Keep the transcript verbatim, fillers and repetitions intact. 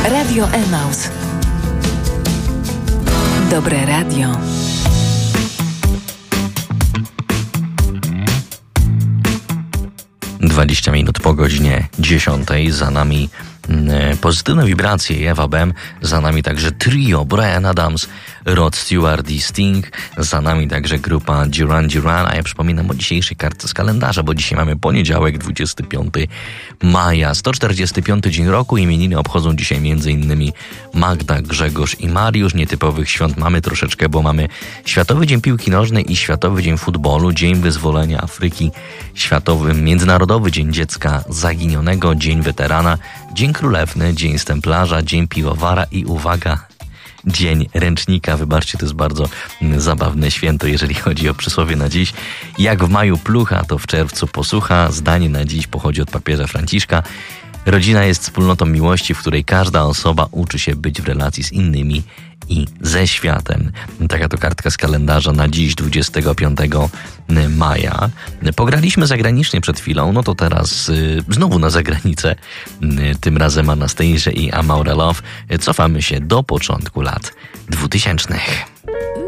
Radio Emaus. Dobre radio. dwadzieścia minut po godzinie dziesiątej. Za nami e, pozytywne wibracje Ewa Bem. Za nami także trio Bryan Adams, Rod Stewart i Sting. Za nami także grupa Duran Duran. A ja przypominam o dzisiejszej kartce z kalendarza, bo dzisiaj mamy poniedziałek, dwudziestego piątego maja. sto czterdziesty piąty dzień roku. Imieniny obchodzą dzisiaj m.in. Magda, Grzegorz i Mariusz. Nietypowych świąt mamy troszeczkę, bo mamy Światowy Dzień Piłki Nożnej i Światowy Dzień Futbolu, Dzień Wyzwolenia Afryki, Światowy Międzynarodowy Dzień Dziecka Zaginionego, Dzień Weterana, Dzień Królewny, Dzień Stemplarza, Dzień Piłowara i uwaga, Dzień Ręcznika. Wybaczcie, to jest bardzo zabawne święto, jeżeli chodzi o przysłowie na dziś. Jak w maju plucha, to w czerwcu posłucha. Zdanie na dziś pochodzi od papieża Franciszka. Rodzina jest wspólnotą miłości, w której każda osoba uczy się być w relacji z innymi i ze światem. Taka to kartka z kalendarza na dziś, dwudziestego piątego maja. Pograliśmy zagranicznie przed chwilą, no to teraz y, znowu na zagranicę. Y, tym razem Anastasia i Amaury Love. Cofamy się do początku lat dwutysięcznych.